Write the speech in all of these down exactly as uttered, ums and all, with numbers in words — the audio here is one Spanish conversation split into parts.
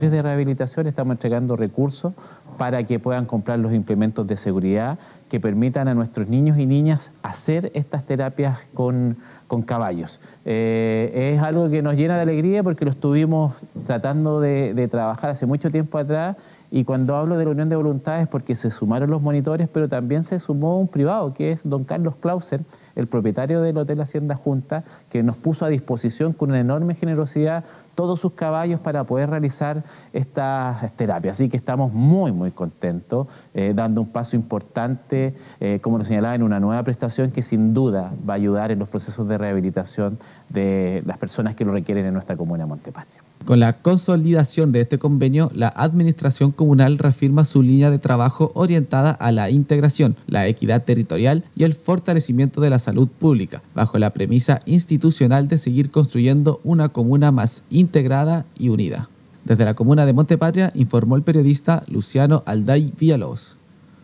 de rehabilitación estamos entregando recursos para que puedan comprar los implementos de seguridad que permitan a nuestros niños y niñas hacer estas terapias con, con caballos. Eh, es algo que nos llena de alegría porque lo estuvimos tratando de, de trabajar hace mucho tiempo atrás, y cuando hablo de la unión de voluntades porque se sumaron los monitores, pero también se sumó un privado que es don Carlos Clauser, el propietario del Hotel Hacienda Junta, que nos puso a disposición con una enorme generosidad todos sus caballos para poder realizar estas terapias. Así que estamos muy, muy contentos, eh, dando un paso importante, eh, como lo señalaba, en una nueva prestación que sin duda va a ayudar en los procesos de rehabilitación de las personas que lo requieren en nuestra comuna de Montepatria. Con la consolidación de este convenio, la Administración Comunal reafirma su línea de trabajo orientada a la integración, la equidad territorial y el fortalecimiento de la salud pública, bajo la premisa institucional de seguir construyendo una comuna más integrada y unida. Desde la comuna de Montepatria, informó el periodista Luciano Alday Villalobos.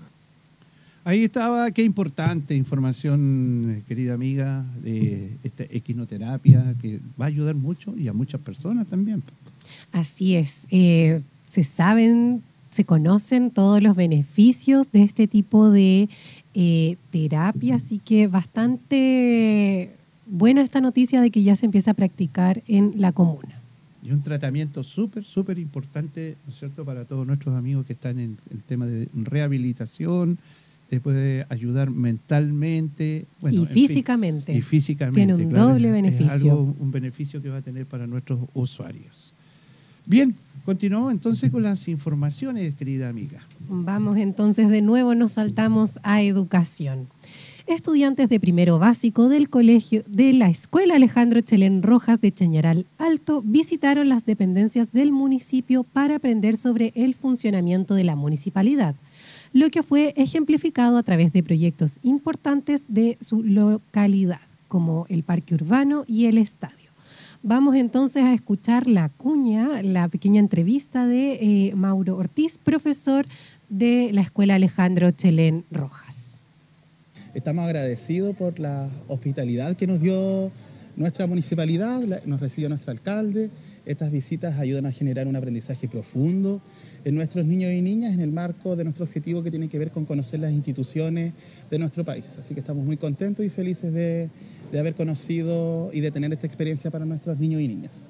Ahí estaba, qué importante información, querida amiga, de esta equinoterapia que va a ayudar mucho y a muchas personas también. Así es, eh, se saben, se conocen todos los beneficios de este tipo de eh, terapia, así que bastante buena esta noticia de que ya se empieza a practicar en la comuna. Y un tratamiento súper, súper importante, ¿no es cierto?, para todos nuestros amigos que están en el tema de rehabilitación. Te puede ayudar mentalmente, bueno, y físicamente. Fin, y físicamente. Tiene un claro, doble es, beneficio. Es algo, un beneficio que va a tener para nuestros usuarios. Bien, continuamos entonces con las informaciones, querida amiga. Vamos entonces de nuevo, nos saltamos a educación. Estudiantes de primero básico del colegio de la Escuela Alejandro Chelén Rojas de Chañaral Alto visitaron las dependencias del municipio para aprender sobre el funcionamiento de la municipalidad, lo que fue ejemplificado a través de proyectos importantes de su localidad, como el parque urbano y el estadio. Vamos entonces a escuchar la cuña, la pequeña entrevista de eh, Mauro Ortiz, profesor de la Escuela Alejandro Chelén Rojas. Estamos agradecidos por la hospitalidad que nos dio nuestra municipalidad, nos recibió nuestro alcalde. Estas visitas ayudan a generar un aprendizaje profundo en nuestros niños y niñas en el marco de nuestro objetivo que tiene que ver con conocer las instituciones de nuestro país. Así que estamos muy contentos y felices de, de haber conocido y de tener esta experiencia para nuestros niños y niñas.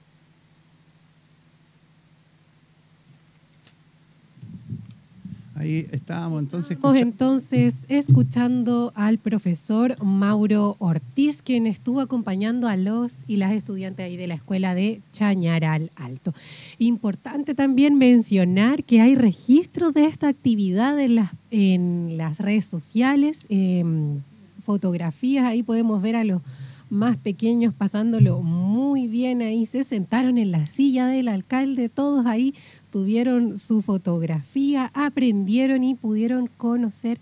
Ahí estábamos entonces escuchando. entonces escuchando al profesor Mauro Ortiz, quien estuvo acompañando a los y las estudiantes ahí de la escuela de Chañaral Alto. Importante también mencionar que hay registros de esta actividad en las, en las redes sociales, eh, fotografías, ahí podemos ver a los más pequeños pasándolo muy bien ahí, se sentaron en la silla del alcalde, todos ahí tuvieron su fotografía, aprendieron y pudieron conocer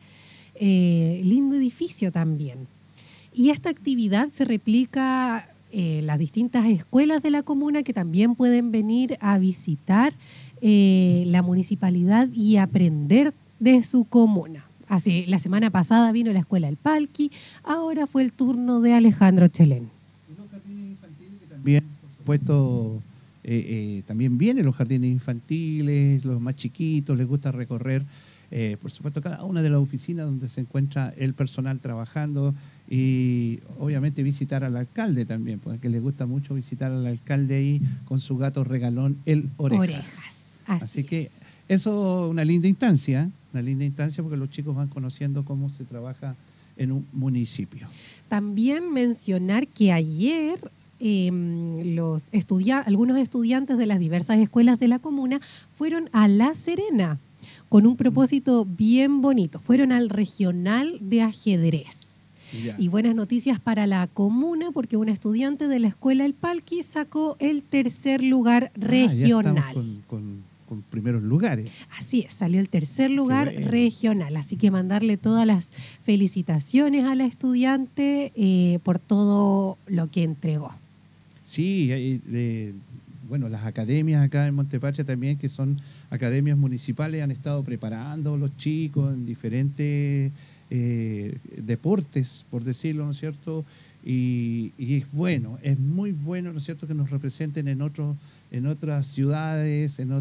eh, lindo edificio también. Y esta actividad se replica en eh, las distintas escuelas de la comuna que también pueden venir a visitar eh, la municipalidad y aprender de su comuna. Así, la semana pasada vino la escuela El Palqui, ahora fue el turno de Alejandro Chelén. Los jardines infantiles que también, por supuesto, eh, eh, también vienen los jardines infantiles, los más chiquitos, les gusta recorrer, eh, por supuesto, cada una de las oficinas donde se encuentra el personal trabajando y obviamente visitar al alcalde también, porque les gusta mucho visitar al alcalde ahí con su gato regalón, el Orejas. Orejas, así, así que es. Eso es una linda instancia, una linda instancia porque los chicos van conociendo cómo se trabaja en un municipio. También mencionar que ayer eh, los estudia algunos estudiantes de las diversas escuelas de la comuna fueron a La Serena con un propósito bien bonito. Fueron al regional de ajedrez. Ya. Y buenas noticias para la comuna porque un estudiante de la escuela El Palqui sacó el tercer lugar regional. Ah, ya estamos con, con con primeros lugares. Así es, salió el tercer lugar bueno. regional, así que mandarle todas las felicitaciones a la estudiante eh, por todo lo que entregó. Sí, hay, de, bueno, las academias acá en Montepatria también, que son academias municipales, han estado preparando a los chicos en diferentes eh, deportes, por decirlo, ¿no es cierto? Y, y es bueno, es muy bueno, ¿no es cierto?, que nos representen en otros en otras ciudades, en